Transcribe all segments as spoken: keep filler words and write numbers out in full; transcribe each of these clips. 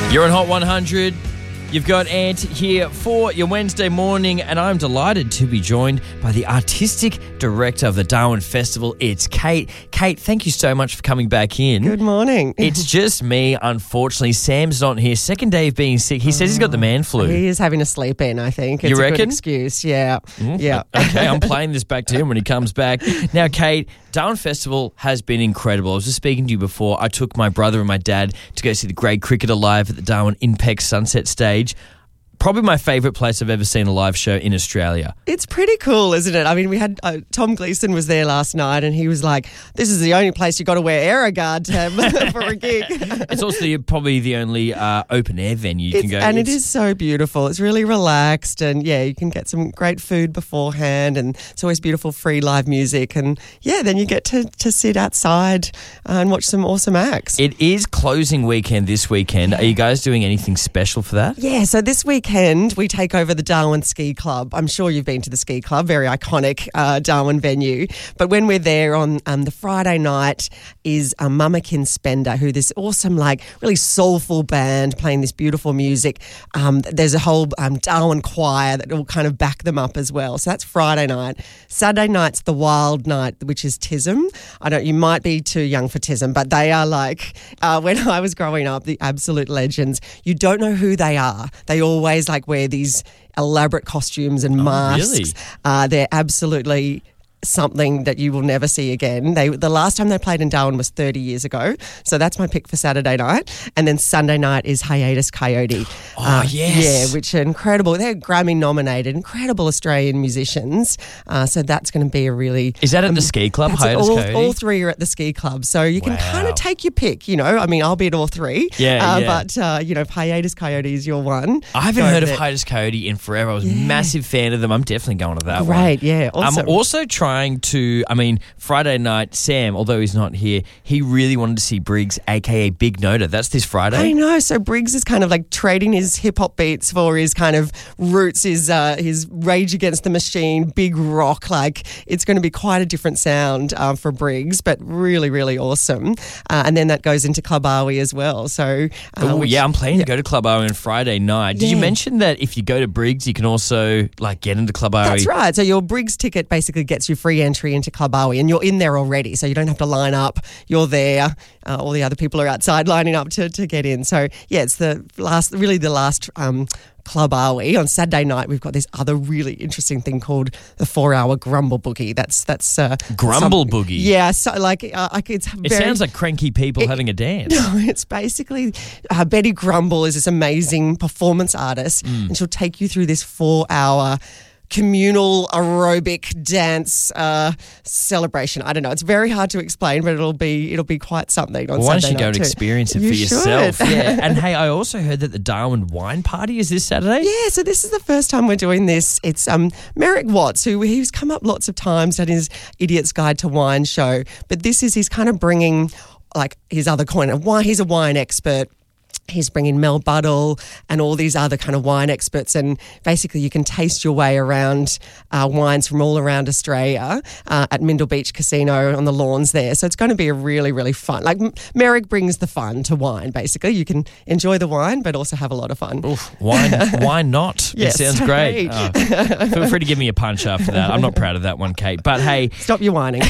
You're on Hot one hundred. You've got Ant here for your Wednesday morning, and I'm delighted to be joined by the artistic director of the Darwin Festival. It's Kate. Kate, thank you so much for coming back in. Good morning. It's just me, unfortunately. Sam's not here. Second day of being sick. He says he's got the man flu. He is having a sleep in, I think. It's You a reckon? good excuse, yeah. Mm, Yeah. Okay, I'm playing this back to him when he comes back. Now, Kate, Darwin Festival has been incredible. I was just speaking to you before. I took my brother and my dad to go see the Grade Cricketer live at the Darwin Impex Sunset Stage. Probably my favourite place I've ever seen a live show in Australia. It's pretty cool, isn't it? I mean, we had uh, Tom Gleeson was there last night, and he was like, "This is the only place you got to wear Aerogard to, for a gig." It's also the, probably the only uh, open air venue you It's, can go. and It's- it is so beautiful. It's really relaxed, and yeah, you can get some great food beforehand, and it's always beautiful free live music, and yeah, then you get to, to sit outside and watch some awesome acts. It is closing weekend this weekend. Are you guys doing anything special for that? Yeah, so this weekend we take over the Darwin Ski Club. I'm sure you've been to the ski club, very iconic uh, Darwin venue. But when we're there on um, the Friday night is um, Mamakin Spender, who this awesome, like really soulful band playing this beautiful music. Um, there's a whole um, Darwin choir that will kind of back them up as well. So that's Friday night. Saturday night's the Wild Night, which is Tism. I don't. You might be too young for Tism, but they are like uh, when I was growing up, the absolute legends. You don't know who they are. They always like wear these elaborate costumes and masks. really? Uh, they're absolutely something that you will never see again. They the last time they played in Darwin was thirty years ago, so that's my pick for Saturday night. And then Sunday night is Hiatus Coyote. Oh, yes. Yeah, which are incredible. They're Grammy nominated, incredible Australian musicians. Uh, so that's going to be a really... Is that at the ski club, That's Hiatus all, Coyote? all three are at the ski club, so you can Wow. kind of take your pick, you know. I mean, I'll be at all three. Yeah, uh, yeah. But, uh, you know, if Hiatus Coyote is your one... I haven't go heard of there. Hiatus Coyote in forever. I was a Yeah. massive fan of them. I'm definitely going to that one. Right, yeah, awesome. I'm also trying to, I mean, Friday night, Sam, although he's not here, he really wanted to see Briggs, a k a. Big Noda. That's this Friday. I know. So Briggs is kind of like trading his hip hop beats for his kind of roots, his uh, his Rage Against the Machine, big rock. Like it's going to be quite a different sound uh, for Briggs, but really, really awesome. Uh, and then that goes into Club Awi as well. So uh, Oh, which- yeah, I'm planning to go to Club Owie on Friday night. Did you Yeah. mention that if you go to Briggs, you can also like get into Club Owie? That's right. So your Briggs ticket basically gets you free entry into Club Awi, and you're in there already, so you don't have to line up. You're there. Uh, all the other people are outside lining up to, to get in. So yeah, it's the last, really the last um, Club Awi. On Saturday night, we've got this other really interesting thing called the four-hour Grumble Boogie. That's that's uh, Grumble some- Boogie? Yeah, so like uh, like it's It very, sounds like cranky people It- having a dance. No, it's basically uh, Betty Grumble is this amazing performance artist, Mm. and she'll take you through this four-hour communal aerobic dance uh, celebration. I don't know. It's very hard to explain, but it'll be it'll be quite something on Well, why don't Saturday you go night and too. experience it You for should. yourself? Yeah. And hey, I also heard that the Darwin Wine Party is this Saturday. Yeah, so this is the first time we're doing this. It's um, Merrick Watts, who he's come up lots of times at his Idiot's Guide to Wine show, but this is he's kind of bringing like his other coin of wine. He's a wine expert. He's bringing Mel Buddle and all these other kind of wine experts, and basically you can taste your way around uh, wines from all around Australia uh, at Mindle Beach Casino on the lawns there. So it's going to be a really, really fun. Like M- Merrick brings the fun to wine. Basically, you can enjoy the wine, but also have a lot of fun. Oof, why, why not? Yes. It sounds great. Hey. Oh, feel free to give me a punch after that. I'm not proud of that one, Kate. But hey, Stop your whining.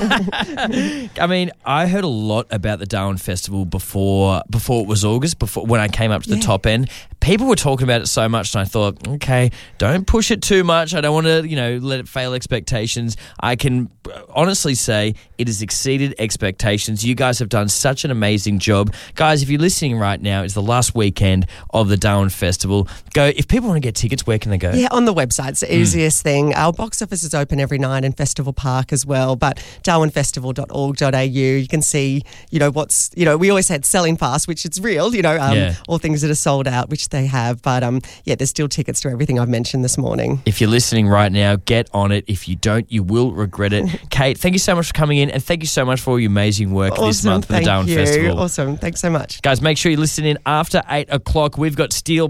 I mean, I heard a lot about the Darwin Festival before before it was August, before when I came up to the Yeah. top end. People were talking about it so much, and I thought, okay, don't push it too much. I don't want to, you know, let it fail expectations. I can honestly say it has exceeded expectations. You guys have done such an amazing job. Guys, if you're listening right now, it's the last weekend of the Darwin Festival. Go, if people want to get tickets, where can they go? Yeah, on the website. It's the easiest thing. Our box office is open every night in Festival Park as well, but darwin festival dot org dot a u. You can see, you know, what's, you know, we always said selling fast, which it's real, you know, um, Yeah. all things that are sold out, which they have. But um, yeah, there's still tickets to everything I've mentioned this morning. If you're listening right now, get on it. If you don't, you will regret it. Kate, thank you so much for coming in, and thank you so much for all your amazing work this Awesome. month for the Thank Darwin you. Festival. Awesome. Thanks so much. Guys, make sure you listen in after eight o'clock. We've got Steel